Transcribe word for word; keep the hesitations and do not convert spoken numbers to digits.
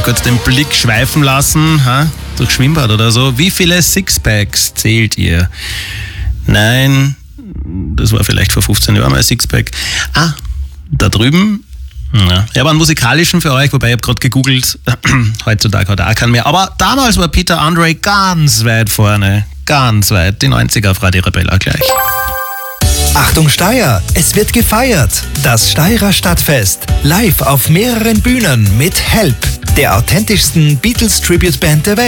kurz den Blick schweifen lassen, ha? Durch Schwimmbad oder so. Wie viele Sixpacks zählt ihr? Nein, das war vielleicht vor fünfzehn Jahren mal ein Sixpack. Ah, da drüben. Ja, ich habe einen musikalischen für euch, wobei ich habe gerade gegoogelt. Heutzutage hat er auch keinen mehr. Aber damals war Peter Andre ganz weit vorne. Ganz weit. Die neunziger auf Radio Arabella gleich. Achtung Steyr, es wird gefeiert. Das Steyrer Stadtfest. Live auf mehreren Bühnen mit Help, der authentischsten Beatles-Tribute-Band der Welt.